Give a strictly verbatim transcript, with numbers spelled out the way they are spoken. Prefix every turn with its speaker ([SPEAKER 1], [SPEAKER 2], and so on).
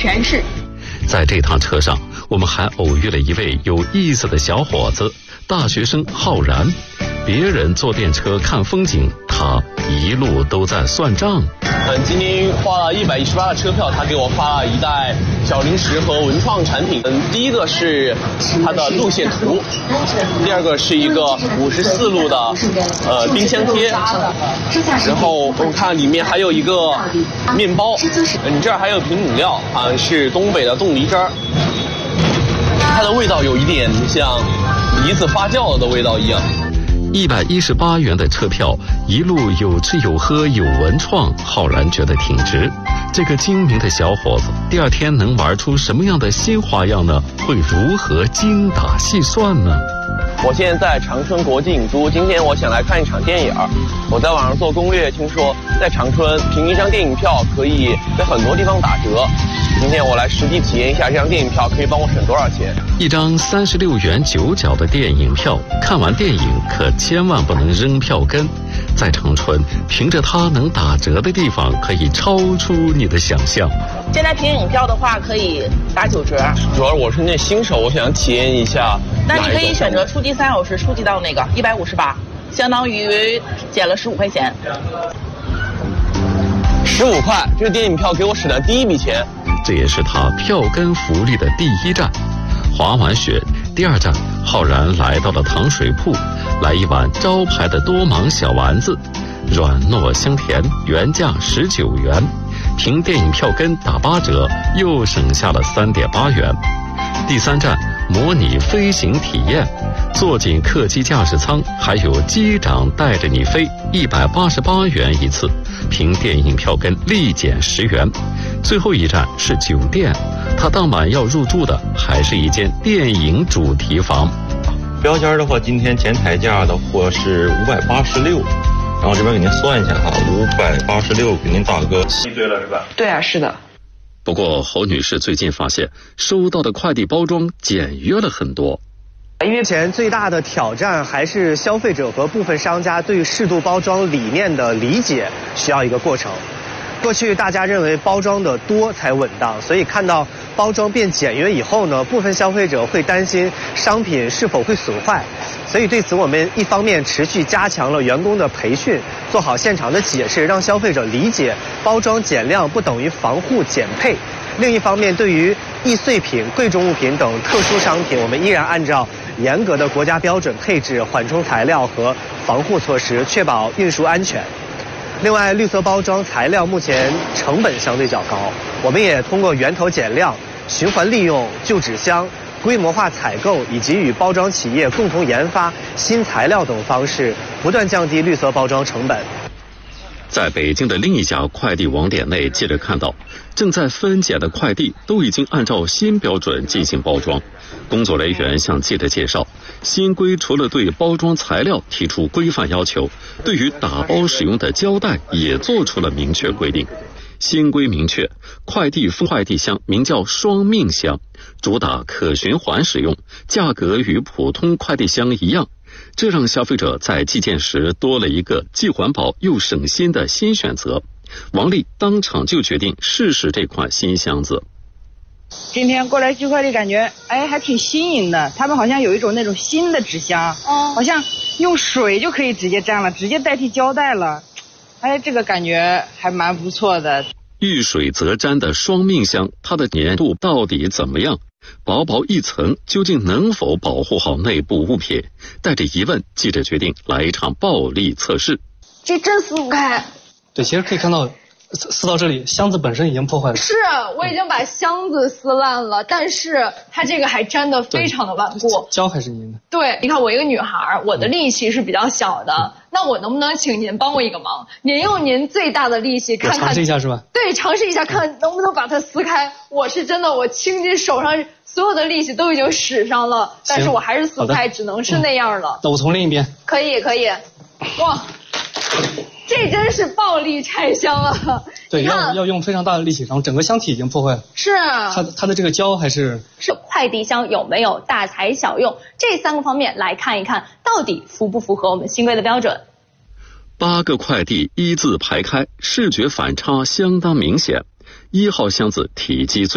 [SPEAKER 1] 全是。
[SPEAKER 2] 在这趟车上，我们还偶遇了一位有意思的小伙子，大学生浩然。别人坐电车看风景，他一路都在算账。
[SPEAKER 3] 嗯，今天花了一百一十八的车票，他给我发了一袋小零食和文创产品。嗯，第一个是它的路线图，第二个是一个五十四路的呃冰箱贴，然后我看里面还有一个面包，嗯，这儿还有瓶饮料，好像是东北的冻梨汁儿，它的味道有一点像梨子发酵了的味道一样。
[SPEAKER 2] 一百一十八元的车票，一路有吃有喝有文创，浩然觉得挺值。这个精明的小伙子，第二天能玩出什么样的新花样呢？会如何精打细算呢？
[SPEAKER 3] 我现在在长春国际影都，今天我想来看一场电影。我在网上做攻略，听说在长春凭一张电影票可以在很多地方打折。今天我来实际体验一下这张电影票可以帮我省多少钱。
[SPEAKER 2] 一张三十六元九角的电影票，看完电影可千万不能扔票根。在长春，凭着它能打折的地方，可以超出你的想象。
[SPEAKER 1] 现在凭影票的话，可以打九折。
[SPEAKER 3] 主要我是那新手，我想体验一下。
[SPEAKER 1] 那你可以选择初级三小时，初级到那个一百五十八，相当于减了十五块钱。
[SPEAKER 3] 十五块，这个电影票给我省的第一笔钱。
[SPEAKER 2] 这也是他票根福利的第一站。滑完雪，第二站，浩然来到了糖水铺，来一碗招牌的多芒小丸子，软糯香甜，原价十九元，凭电影票根打八折，又省下了三点八元。第三站，模拟飞行体验，坐进客机驾驶舱，还有机长带着你飞，一百八十八元一次，凭电影票根立减十元。最后一站是酒店，他当晚要入住的还是一间电影主题房。
[SPEAKER 4] 标间的话，今天前台价的话是五百八十六，然后这边给您算一下哈，五百八十六给您打个七对了是吧？
[SPEAKER 1] 对啊，是的。
[SPEAKER 2] 不过侯女士最近发现，收到的快递包装简约了很多。
[SPEAKER 5] 因为目前最大的挑战还是消费者和部分商家对适度包装理念的理解需要一个过程。过去大家认为包装的多才稳当，所以看到包装变简约以后呢，部分消费者会担心商品是否会损坏。所以对此我们一方面持续加强了员工的培训，做好现场的解释，让消费者理解包装减量不等于防护减配。另一方面，对于易碎品、贵重物品等特殊商品，我们依然按照严格的国家标准配置缓冲材料和防护措施，确保运输安全。另外，绿色包装材料目前成本相对较高，我们也通过源头减量、循环利用、旧纸箱、规模化采购以及与包装企业共同研发新材料等方式，不断降低绿色包装成本。
[SPEAKER 2] 在北京的另一家快递网点内，记者看到，正在分拣的快递都已经按照新标准进行包装。工作人员向记者介绍，新规除了对包装材料提出规范要求，对于打包使用的胶带也做出了明确规定。新规明确，快递封快递箱名叫双命箱，主打可循环使用，价格与普通快递箱一样。这让消费者在寄件时多了一个既环保又省心的新选择。王丽当场就决定试试这款新箱子。
[SPEAKER 6] 今天过来寄快递，感觉哎还挺新颖的。他们好像有一种那种新的纸箱，哦，好像用水就可以直接粘了，直接代替胶带了。哎，这个感觉还蛮不错的。
[SPEAKER 2] 遇水则粘的双命箱，它的粘度到底怎么样？薄薄一层究竟能否保护好内部物品？带着疑问，记者决定来一场暴力测试。
[SPEAKER 7] 这真撕不开。
[SPEAKER 8] 对，其实可以看到撕撕到这里，箱子本身已经破坏了。
[SPEAKER 7] 是，我已经把箱子撕烂了，但是它这个还粘得非常的顽固。
[SPEAKER 8] 胶还是硬的。
[SPEAKER 7] 对，你看我一个女孩，我的力气是比较小的，嗯、那我能不能请您帮我一个忙？您用您最大的力气看看，
[SPEAKER 8] 尝试一下是吧？
[SPEAKER 7] 对，尝试一下看能不能把它撕开。我是真的，我倾尽手上所有的力气都已经使上了，但是我还是撕不开，只能是那样了。
[SPEAKER 8] 嗯、那我从另一边。
[SPEAKER 7] 可以，可以。哇！这真是暴力拆箱啊！
[SPEAKER 8] 对，要要用非常大的力气，然后整个箱体已经破坏了。
[SPEAKER 7] 是啊，
[SPEAKER 8] 它它的这个胶还是
[SPEAKER 9] 是快递箱有没有大材小用？这三个方面来看一看，到底符不符合我们新规的标准？
[SPEAKER 2] 八个快递一字排开，视觉反差相当明显。一号箱子体积最